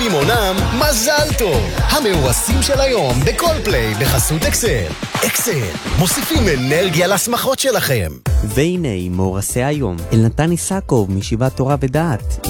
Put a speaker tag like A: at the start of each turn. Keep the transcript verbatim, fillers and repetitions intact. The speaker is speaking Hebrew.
A: לימונם, מזל טוב! המאורסים של היום בכל פליי בחסות אקסל. אקסל, מוסיפים אנרגיה לשמחות שלכם.
B: והנה מאורסי היום, אלנתן איסקוב מישיבת תורה ודעת.